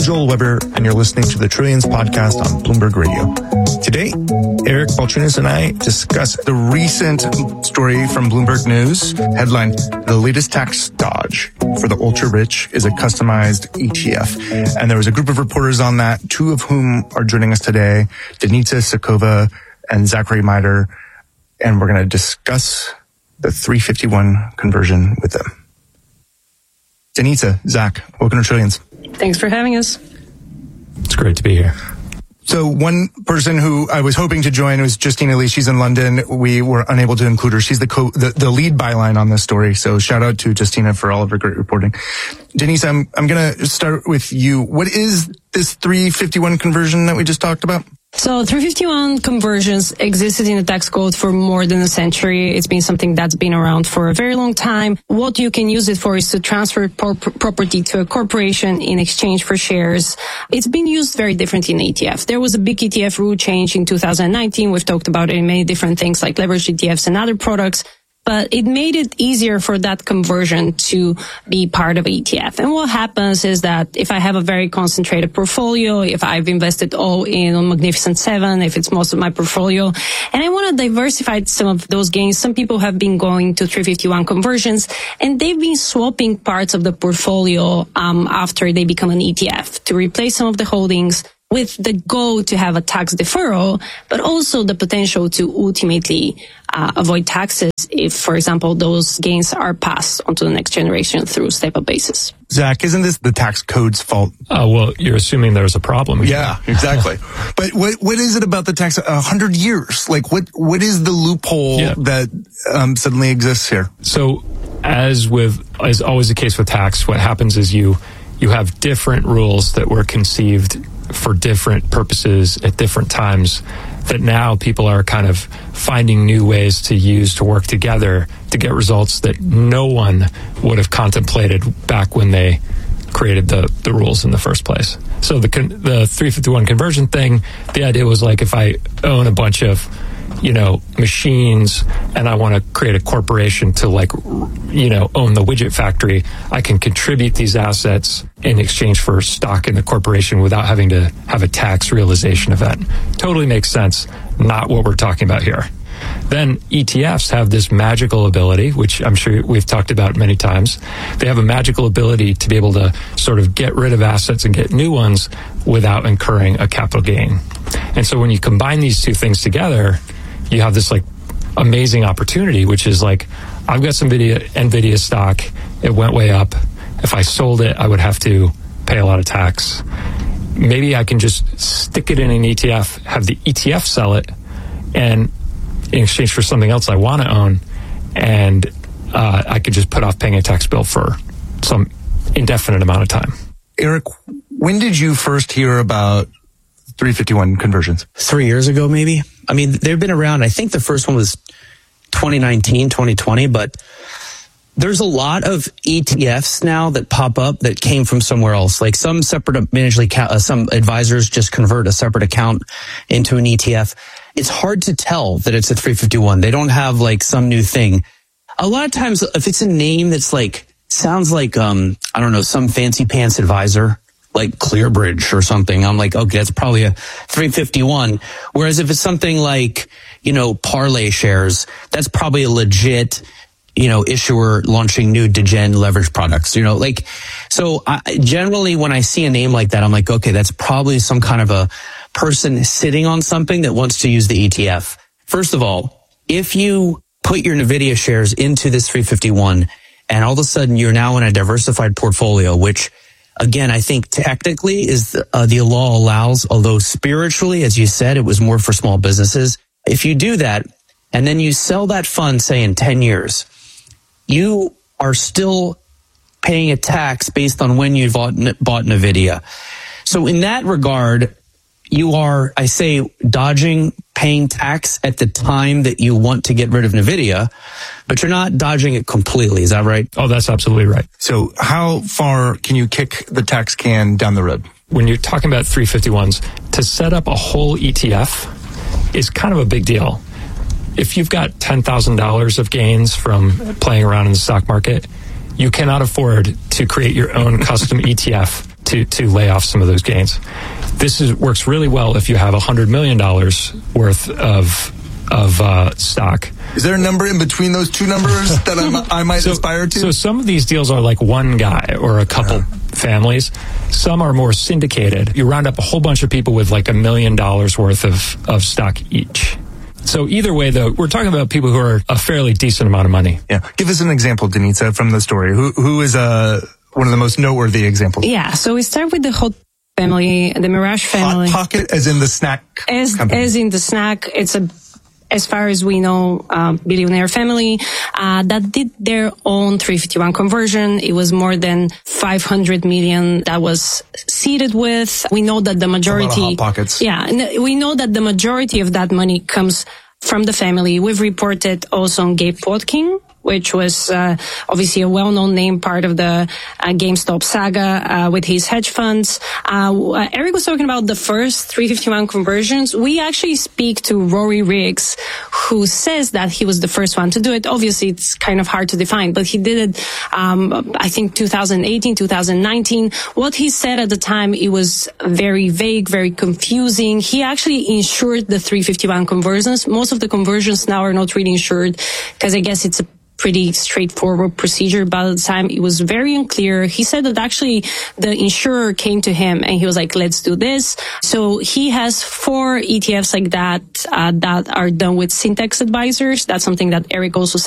Joel Weber, and you're listening to the Trillions podcast on Bloomberg Radio. Today, Eric Balchunas and I discuss the recent story from Bloomberg News, headline, "The latest tax dodge for the ultra-rich is a customized ETF." And there was a group of reporters on that, two of whom are joining us today, Denitsa Sakova and Zachary Miter, and we're going to discuss the 351 conversion with them. Denitsa, Zach, welcome to Trillions. Thanks for having us. It's great to be here. So one person who I was hoping to join was Justina Lee. She's in London. We were unable to include her. She's the lead byline on this story. So shout out to Justina for all of her great reporting. Denitsa, I'm going to start with you. What is this 351 conversion that we just talked about? So 351 conversions existed in the tax code for more than a century. It's been something that's been around for a very long time. What you can use it for is to transfer property to a corporation in exchange for shares. It's been used very differently in ETF. There was a big ETF rule change in 2019. We've talked about it in many different things like leveraged ETFs and other products. But it made it easier for that conversion to be part of ETF. And what happens is that if I have a very concentrated portfolio, if I've invested all in on Magnificent Seven, if it's most of my portfolio, and I want to diversify some of those gains, some people have been going to 351 conversions, and they've been swapping parts of the portfolio after they become an ETF to replace some of the holdings, with the goal to have a tax deferral, but also the potential to ultimately avoid taxes if, for example, those gains are passed onto the next generation through step-up basis. Zach, isn't this the tax code's fault? Well, you're assuming there's a problem. Yeah, exactly. But what is it about the tax? 100 years? Like, what is the loophole that suddenly exists here? So, as always the case with tax, what happens is you have different rules that were conceived for different purposes at different times that now people are kind of finding new ways to use to work together to get results that no one would have contemplated back when they created the rules in the first place. So the 351 conversion thing, the idea was like if I own a bunch of machines and I want to create a corporation to own the widget factory, I can contribute these assets in exchange for stock in the corporation without having to have a tax realization event. Totally makes sense. Not what we're talking about here. Then ETFs have this magical ability, which I'm sure we've talked about many times. They have a magical ability to be able to sort of get rid of assets and get new ones without incurring a capital gain. And so when you combine these two things together, you have this amazing opportunity, which is I've got some NVIDIA stock. It went way up. If I sold it, I would have to pay a lot of tax. Maybe I can just stick it in an ETF, have the ETF sell it, and in exchange for something else I want to own, and I could just put off paying a tax bill for some indefinite amount of time. Eric, when did you first hear about 351 conversions? 3 years ago, maybe. I mean, they've been around. I think the first one was 2019, 2020, but there's a lot of ETFs now that pop up that came from somewhere else. Like some separate managed account, some advisors just convert a separate account into an ETF. It's hard to tell that it's a 351. They don't have some new thing. A lot of times, if it's a name that's sounds like, some fancy pants advisor, like ClearBridge or something, I'm like, okay, that's probably a 351. Whereas if it's something like, Parlay Shares, that's probably a legit, issuer launching new degen leverage products, so generally when I see a name like that, I'm like, okay, that's probably some kind of a person sitting on something that wants to use the ETF. First of all, if you put your NVIDIA shares into this 351 and all of a sudden you're now in a diversified portfolio, which again, I think technically is the law allows, although spiritually, as you said, it was more for small businesses. If you do that and then you sell that fund, say in 10 years, you are still paying a tax based on when you bought NVIDIA. So in that regard, you are, I say, dodging paying tax at the time that you want to get rid of NVIDIA, but you're not dodging it completely. Is that right? Oh, that's absolutely right. So how far can you kick the tax can down the road? When you're talking about 351s, to set up a whole ETF is kind of a big deal. If you've got $10,000 of gains from playing around in the stock market, you cannot afford to create your own custom ETF to lay off some of those gains. This works really well if you have $100 million worth of stock. Is there a number in between those two numbers that I might aspire to? So some of these deals are like one guy or a couple families. Some are more syndicated. You round up a whole bunch of people with like $1 million worth of stock each. So either way, though, we're talking about people who are a fairly decent amount of money. Yeah. Give us an example, Denitza, from the story. Who is one of the most noteworthy examples? Yeah. So we start with the Hot family, the Mirage family. Hot Pocket, as in the snack company. As in the snack. It's as far as we know, billionaire family that did their own 351 conversion. It was more than 500 million that was seeded with. We know that the majority, a lot of Hot Pockets. Yeah, and we know that the majority of that money comes from the family. We've reported also on Gabe Plotkin, which was obviously a well-known name, part of the GameStop saga with his hedge funds. Eric was talking about the first 351 conversions. We actually speak to Rory Riggs, who says that he was the first one to do it. Obviously, it's kind of hard to define, but he did it, I think, 2018, 2019. What he said at the time, it was very vague, very confusing. He actually insured the 351 conversions. Most of the conversions now are not really insured because I guess it's a pretty straightforward procedure. By the time it was very unclear, he said that actually the insurer came to him and he was like, let's do this. So he has 4 ETFs like that, that are done with Syntax Advisors. That's something that Eric also said